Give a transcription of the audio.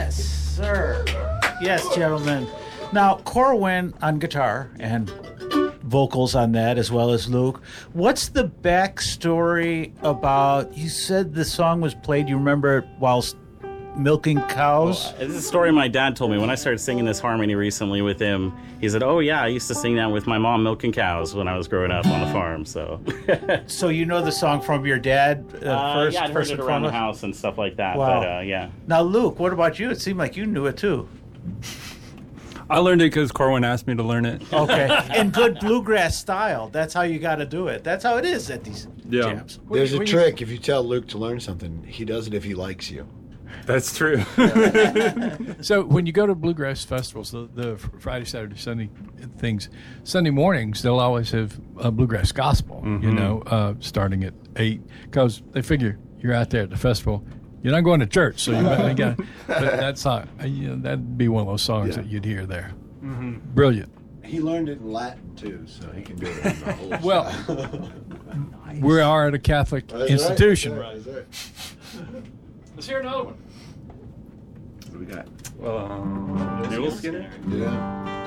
Yes, sir. Yes, gentlemen. Now, Corwin on guitar and vocals on that, as well as Luke. What's the backstory about? You said the song was played. You remember it whilst milking cows? This is a story my dad told me when I started singing this harmony recently with him. He said, "Oh yeah, I used to sing that with my mom milking cows when I was growing up on the farm." So, So you know the song from your dad first? yeah, I'd heard first it and around the foremost? house and stuff like that. Wow. But yeah. Now, Luke, what about you? It seemed like you knew it too. I learned it because Corwin asked me to learn it. Okay, in good bluegrass style. That's how you got to do it. That's how it is at these Yeah. jams. There's a trick. If you tell Luke to learn something, he does it if he likes you. That's true. So when you go to bluegrass festivals, the Friday, Saturday, Sunday things, Sunday mornings they'll always have a bluegrass gospel. You know, starting at 8, because they figure you're out there at the festival. You're not going to church, so you got. But that song, that'd be one of those songs that you'd hear there. Brilliant. He learned it in Latin too, so he can do it in the whole Well, we are at a Catholic That's institution. right. That's right. Let's hear another one. What do we got? Mule Skinner? Yeah.